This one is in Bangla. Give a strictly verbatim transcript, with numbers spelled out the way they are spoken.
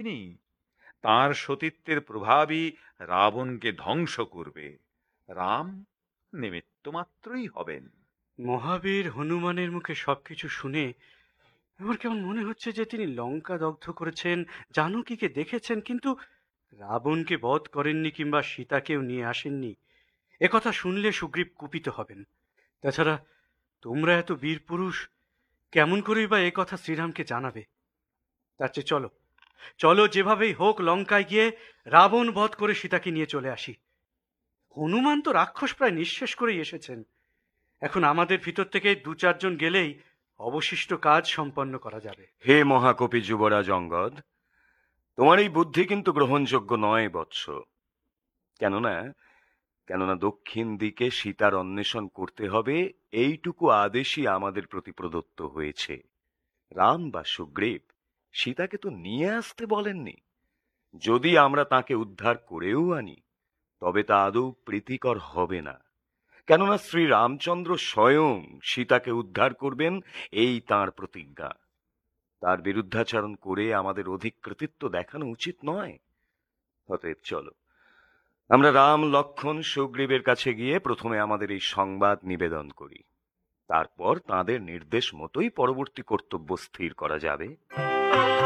তিনি তাঁর সতীত্বের প্রভাবই রাবণকে ধ্বংস করবে। রাম নিমিত্ত মাত্রই হবেন। মহাবীর হনুমানের মুখে সবকিছু শুনে আমার কেমন মনে হচ্ছে যে তিনি লঙ্কা দগ্ধ করেছেন, জানকীকে দেখেছেন, কিন্তু রাবণকে বধ করেননি কিংবা সীতাকেও নিয়ে আসেননি। একথা শুনলে সুগ্রীব কুপিত হবেন। তাছাড়া তোমরা এত বীর পুরুষ, কেমন করেই বা একথা শ্রীরামকে জানাবে? তার চেয়ে চলো, চলো যেভাবেই হোক লঙ্কায় গিয়ে রাবণ বধ করে সীতাকে নিয়ে চলে আসি। হনুমান তো রাক্ষস প্রায় নিঃশেষ করেই এসেছেন। এখন আমাদের ভিতর থেকে দু চারজন গেলেই অবশিষ্ট কাজ সম্পন্ন করা যাবে। হে মহাকপি যুবরাজ অঙ্গদ, তোমার এই বুদ্ধি কিন্তু গ্রহণযোগ্য নয় বৎস। কেননা কেননা দক্ষিণ দিকে সীতার অন্বেষণ করতে হবে, এইটুকু আদেশই আমাদের প্রতি প্রদত্ত হয়েছে। রাম বা সুগ্রীব সীতাকে তো নিয়ে আসতে বলেননি। যদি আমরা তাকে উদ্ধার করেও আনি, তবে তা আদৌ প্রীতিকর হবে না। কেননা শ্রী রামচন্দ্র স্বয়ং সীতাকে উদ্ধার করবেন, এই তাঁর প্রতিজ্ঞা। তার বিরুদ্ধাচরণ করে আমাদের অধিক কৃতিত্ব দেখানো উচিত নয়। অতএব চলো, আমরা রাম লক্ষ্মণ সুগ্রীবের কাছে গিয়ে প্রথমে আমাদের এই সংবাদ নিবেদন করি। তারপর তাঁদের নির্দেশ মতোই পরবর্তী কর্তব্য স্থির করা যাবে।